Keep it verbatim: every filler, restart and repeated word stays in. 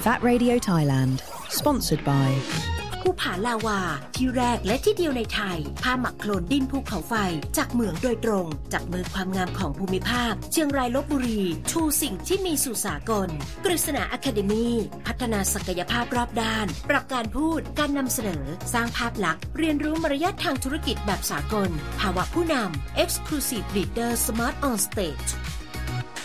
That Radio Thailand Sponsored by ภูผาลาวาที่แรกและที่เดียวในไทยผ้าหมักโคลนดินภูเขาไฟจากเหมืองโดยตรงจากมือความงามของภูมิภาคเชียงรายลพบุรีชูสิ่งที่มีสู่สากลกฤษณาอะคาเดมีพัฒนาศักยภาพรอบด้านปรับการพูดการนำเสนอสร้างภาพลักษณ์เรียนรู้มารยาททางธุรกิจแบบสากลภาวะผู้นำ Exclusive Leader Smart on Stage